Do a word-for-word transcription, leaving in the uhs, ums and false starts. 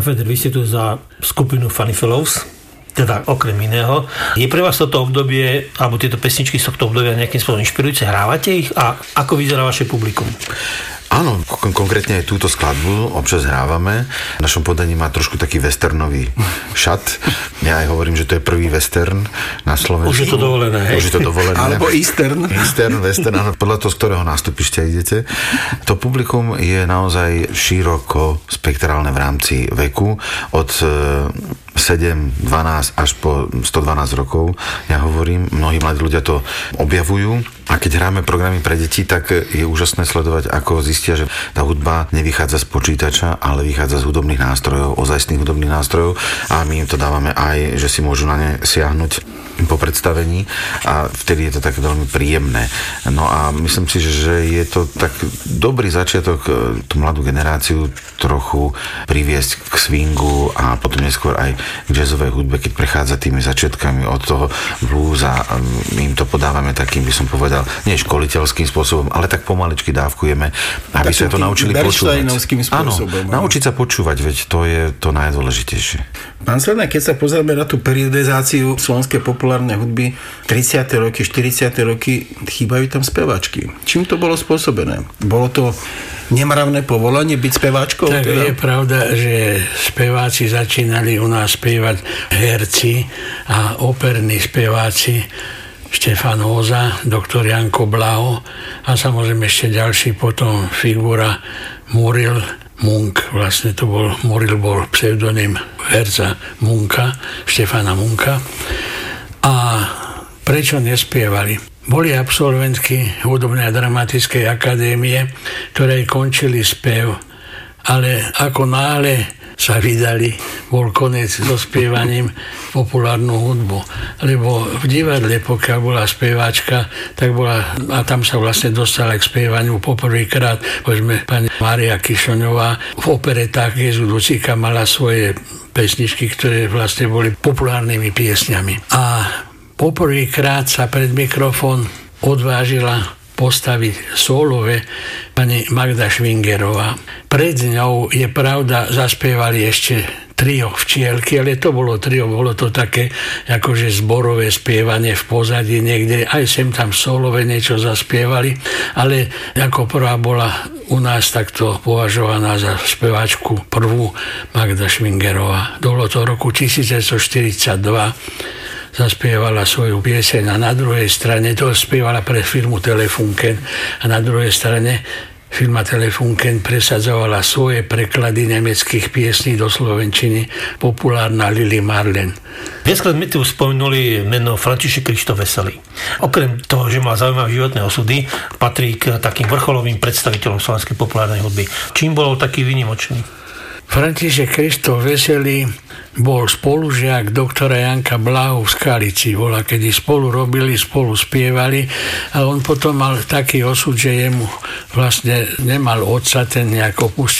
Feder, vy ste tu za skupinu Funny Fellows, teda okrem iného. Je pre vás toto obdobie, alebo tieto pesničky z tohto obdobia nejakým spôsobom inšpirujúce? Hrávate ich a ako vyzerá vaše publikum? Áno, kon- konkrétne aj túto skladbu občas hrávame. V našom podaní má trošku taký westernový šat. Ja aj hovorím, že to je prvý western na Slovensku. Už je to dovolené, hej? Už je to dovolené. Alebo eastern. Eastern, western, áno, podľa toho, z ktorého nástupišťa idete. To publikum je naozaj široko spektrálne v rámci veku. Od sedem, dvanásť až po sto dvanásť rokov. Ja hovorím, mnohí mladí ľudia to objavujú a keď hráme programy pre deti, tak je úžasné sledovať, ako zistia, že tá hudba nevychádza z počítača, ale vychádza z hudobných nástrojov, ozajstných hudobných nástrojov a my im to dávame aj, že si môžu na ne siahnuť po predstavení a vtedy je to tak veľmi príjemné. No a myslím si, že je to tak dobrý začiatok tú mladú generáciu trochu priviesť k swingu a potom neskôr aj k jazzovej hudbe, keď prechádza tými začiatkami od toho blues a my im to podávame takým, by som povedal, nie školiteľským spôsobom, ale tak pomaličky dávkujeme, aby sa to naučili počúvať. Áno, naučiť sa počúvať, veď to je to najdôležitejšie. Pán Sledná, keď sa pozrieme na tú periodizáciu slovenskej populárnej hudby, tridsiate roky, štyridsiate roky, chýbajú tam speváčky. Čím to bolo spôsobené? Bolo to nemravné povolanie byť speváčkou? Tak teda? Je pravda, že speváci začínali u nás spievať herci a operní speváci, Štefan Hóza, doktor Janko Blaho a samozrejme ešte ďalší potom figura Muril Munk, vlastne to bol, Muril bol pseudonym herca Munka, Štefana Munka. A prečo nespievali? Boli absolventky hudobnej a dramatickej akadémie, ktoré končili spev, ale ako náhle sa vydali, bol konec so spievaním populárnu hudbu. Lebo v divadle, pokiaľ bola speváčka, tak bola, a tam sa vlastne dostala k spievaniu poprvýkrát, povedzme, pani Mária Kišoňová v operetách Jezu Ducika mala svoje pesničky, ktoré vlastne boli populárnymi piesňami. A poprvýkrát sa pred mikrofón odvážila postaviť solové pani Magda Švingerová. Pred ňou, je pravda, zaspievali ešte trio Včielky, ale to bolo trio, bolo to také akože zborové spievanie v pozadí niekde, aj sem tam solové niečo zaspievali, ale ako prvá bola u nás takto považovaná za speváčku prvú Magda Švingerová. Bolo to roku devätnásťstoštyridsaťdva. Zaspievala svoju pieseň a na druhej strane to spievala pre firmu Telefunken a na druhej strane firma Telefunken presadzovala svoje preklady nemeckých piesní do slovenčiny, populárna Lili Marlen. Viackrát mi tu spomenuli meno František Krištof Veselý. Okrem toho, že má zaujímavé životné osudy, patrí k takým vrcholovým predstaviteľom slovenskej populárnej hudby. Čím bol taký výnimočný? František Krištof Veselý bol spolužiak doktora Janka Blahu v Skalici. Bola, kedy spolu robili, spolu spievali a on potom mal taký osud, že jemu vlastne nemal otca, ten nejak opustil